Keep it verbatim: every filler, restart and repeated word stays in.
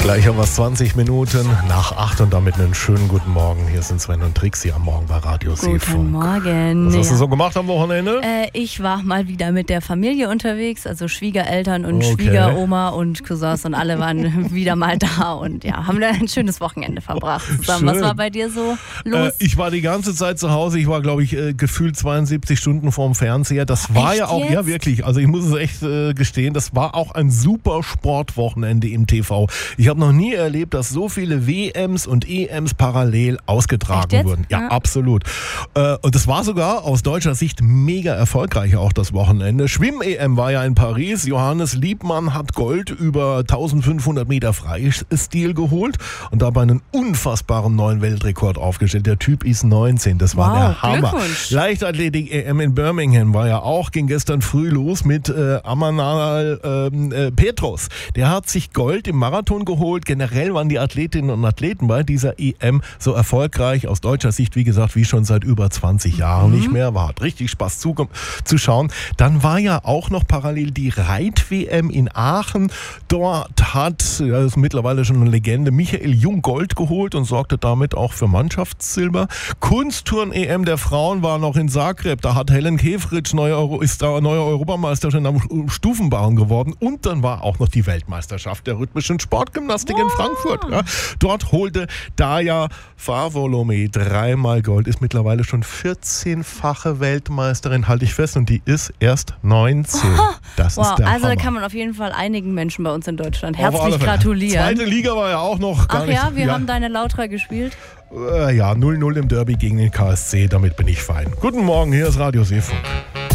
Gleich haben wir es zwanzig Minuten nach acht und damit einen schönen guten Morgen. Hier sind Sven und Trixi am Morgen bei Radio Seefunk. Guten Morgen. Was hast ja. du so gemacht am Wochenende? Äh, ich war mal wieder mit der Familie unterwegs, also Schwiegereltern und Okay. Schwiegeroma und Cousins und alle waren wieder mal da und ja, haben da ein schönes Wochenende verbracht zusammen. Schön. Was war bei dir so los? Äh, ich war die ganze Zeit zu Hause. Ich war, glaube ich, äh, gefühlt zweiundsiebzig Stunden vorm Fernseher. Das war Echt ja auch, jetzt? ja wirklich, also ich muss es echt äh, gestehen, das war auch ein super Sportwochenende im T V. Ich habe noch nie erlebt, dass so viele W Ms und E Ms parallel ausgetragen Echt jetzt? wurden. Ja, Ja. absolut. Äh, und das war sogar aus deutscher Sicht mega erfolgreich auch das Wochenende. Schwimm-E M war ja in Paris. Johannes Liebmann hat Gold über eintausendfünfhundert Meter Freistil geholt und dabei einen unfassbaren neuen Weltrekord aufgestellt. Der Typ ist neunzehn. Das war Wow, der Hammer. Glückwunsch. Leichtathletik-E M in Birmingham war ja auch, ging gestern früh los mit äh, Amanal ähm, äh, Petros. Der hat sich Gold im Marathon geholt. Generell waren die Athletinnen und Athleten bei dieser E M so erfolgreich. Aus deutscher Sicht, wie gesagt, wie schon seit über zwanzig Jahren nicht mehr. War hat richtig Spaß zu, zu schauen. Dann war ja auch noch parallel die Reit-W M in Aachen. Dort hat, ja, das ist mittlerweile schon eine Legende, Michael Jung Gold geholt und sorgte damit auch für Mannschaftssilber. Kunstturn-E M der Frauen war noch in Zagreb. Da hat Helen Kefritsch neue Euro, ist da neue Europameisterin am Stufenbarren geworden. Und dann war auch noch die Weltmeisterschaft der rhythmischen Sportgymnastik in Frankfurt. Ja. Dort holte Daya Favolome dreimal Gold, ist mittlerweile schon vierzehnfache Weltmeisterin, halte ich fest, und die ist erst neunzehn. Das wow, ist der also Hammer. da kann man auf jeden Fall einigen Menschen bei uns in Deutschland Auf alle herzlich Fälle. gratulieren. Zweite Liga war ja auch noch gar Ach nicht. ja, wir haben deine Lautra gespielt. Äh, ja, null null im Derby gegen den K S C, damit bin ich fein. Guten Morgen, hier ist Radio Seefunk.